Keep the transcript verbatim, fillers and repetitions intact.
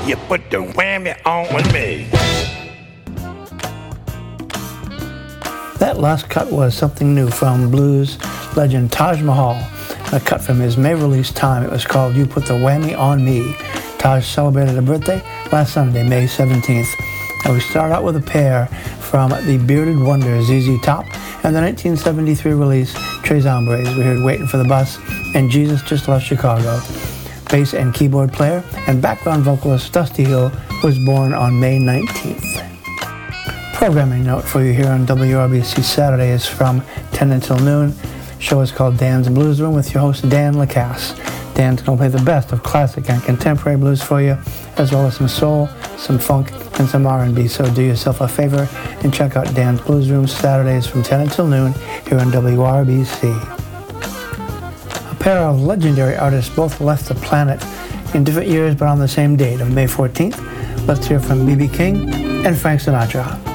You put the whammy on me. That last cut was something new from blues legend Taj Mahal. A cut from his May release time. It was called You Put the Whammy on Me. Taj celebrated a birthday last Sunday, May seventeenth. And we start out with a pair from the Bearded Wonders, Z Z Top, and the nineteen seventy-three release, Tres Hombres. We heard Waiting for the Bus and Jesus Just Left Chicago. Bass and keyboard player and background vocalist Dusty Hill was born on May nineteenth. Programming note for you here on W R B C Saturday is from ten until noon. Show is called Dan's Blues Room with your host Dan Lacasse. Dan's going to play the best of classic and contemporary blues for you, as well as some soul, some funk, and some R and B. So do yourself a favor and check out Dan's Blues Room Saturdays from ten until noon here on W R B C. A pair of legendary artists both left the planet in different years but on the same date of May fourteenth. Let's hear from B B King and Frank Sinatra.